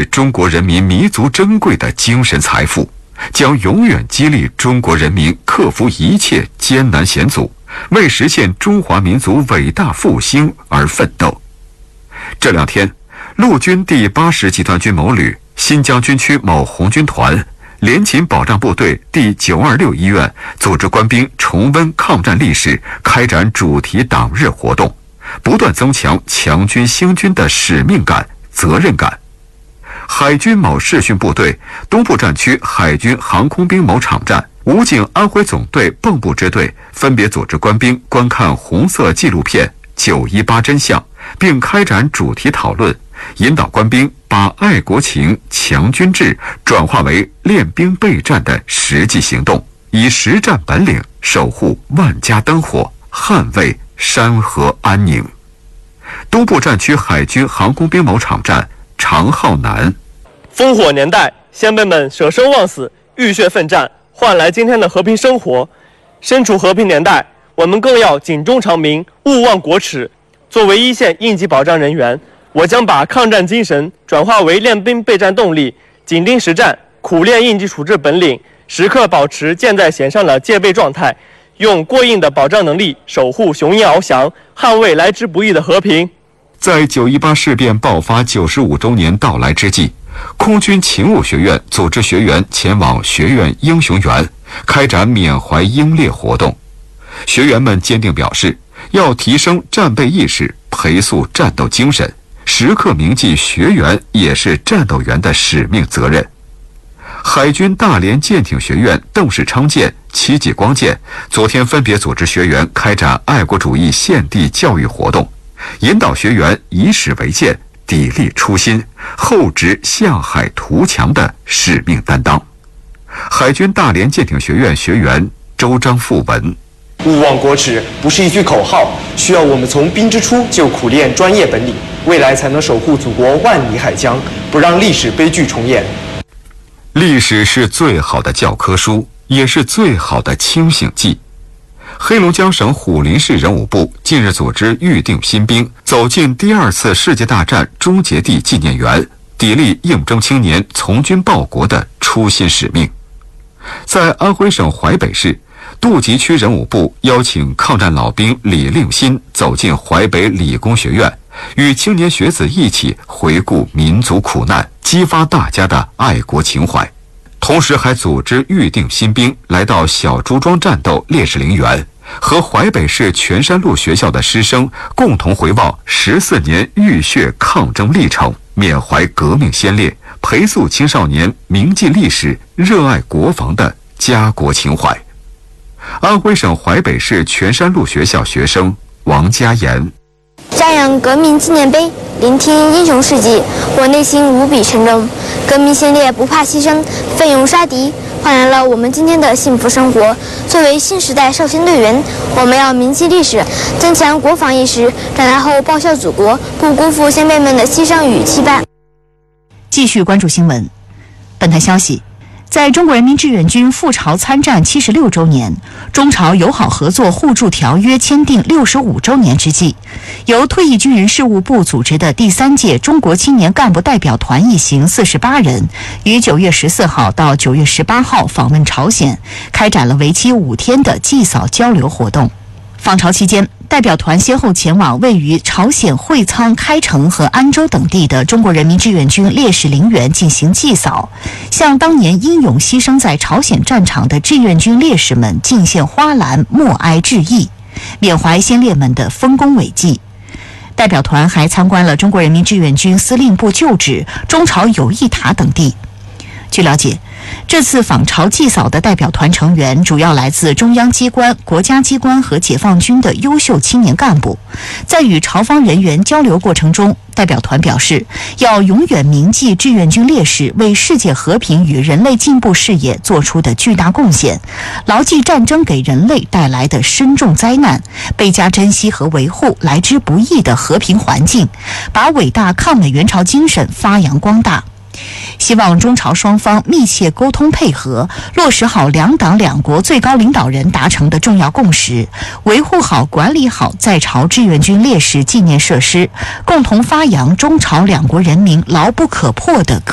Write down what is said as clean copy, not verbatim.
是中国人民弥足珍贵的精神财富，将永远激励中国人民克服一切艰难险阻，为实现中华民族伟大复兴而奋斗。这两天，陆军第80集团军某旅、新疆军区某红军团、联勤保障部队第926医院组织官兵重温抗战历史，开展主题党日活动，不断增强强军兴军的使命感、责任感。海军某视训部队、东部战区海军航空兵某场站、武警安徽总队蚌埠支队分别组织官兵观看红色纪录片《918真相》，并开展主题讨论，引导官兵把爱国情、强军志转化为练兵备战的实际行动，以实战本领守护万家灯火，捍卫山河安宁。东部战区海军航空兵某场站常浩南： 烽火年代，先辈们舍生忘死，浴血奋战，换来今天的和平生活。身处和平年代，我们更要警钟长鸣，勿忘国耻。作为一线应急保障人员，我将把抗战精神转化为练兵备战动力，紧盯实战，苦练应急处置本领，时刻保持箭在弦上的戒备状态，用过硬的保障能力守护雄鹰翱翔，捍卫来之不易的和平。 在918事变爆发95周年到来之际，空军勤务学院组织学员前往学院英雄园，开展缅怀英烈活动。学员们坚定表示，要提升战备意识，培塑战斗精神，时刻铭记学员也是战斗员的使命责任。海军大连舰艇学院邓世昌舰、戚继光舰昨天分别组织学员开展爱国主义献地教育活动，引导学员以史为鉴，砥砺初心，厚植向海图强的使命担当。海军大连舰艇学院学员周章富文： 勿忘国耻不是一句口号，需要我们从兵之初就苦练专业本领，未来才能守护祖国万里海疆，不让历史悲剧重演。 历史是最好的教科书，也是最好的清醒剂。黑龙江省虎林市人武部近日组织预定新兵走进第2次世界大战终结地纪念园，砥砺应征青年从军报国的初心使命。在安徽省淮北市，杜集区人武部邀请抗战老兵李令新走进淮北理工学院，与青年学子一起回顾民族苦难，激发大家的爱国情怀。同时还组织预定新兵来到小朱庄战斗烈士陵园，和淮北市全山路学校的师生共同回望14年浴血抗争历程，缅怀革命先烈，培塑青少年铭记历史、热爱国防的家国情怀。安徽省淮北市全山路学校学生王佳言： 瞻仰革命纪念碑，聆听英雄事迹，我内心无比沉重。革命先烈不怕牺牲，奋勇杀敌，换来了我们今天的幸福生活。作为新时代少先队员，我们要铭记历史，增强国防意识，长大后报效祖国，不辜负先辈们的牺牲与期盼。 继续关注新闻。本台消息，在中国人民志愿军赴朝参战76周年、中朝友好合作互助条约签订65周年之际，由退役军人事务部组织的第3届中国青年干部代表团一行48人，于9月14号到9月18号访问朝鲜，开展了为期5天的祭扫交流活动。访朝期间，代表团先后前往位于朝鲜会仓、开城和安州等地的中国人民志愿军烈士陵园进行祭扫，向当年英勇牺牲在朝鲜战场的志愿军烈士们敬献花篮，默哀致意，缅怀先烈们的丰功伟绩。代表团还参观了中国人民志愿军司令部旧址、中朝友谊塔等地。据了解，这次访朝祭扫的代表团成员主要来自中央机关、国家机关和解放军的优秀青年干部。在与朝方人员交流过程中，代表团表示，要永远铭记志愿军烈士为世界和平与人类进步事业做出的巨大贡献，牢记战争给人类带来的深重灾难，倍加珍惜和维护来之不易的和平环境，把伟大抗美援朝精神发扬光大。希望中朝双方密切沟通配合，落实好两党两国最高领导人达成的重要共识，维护好、管理好在朝志愿军烈士纪念设施，共同发扬中朝两国人民牢不可破的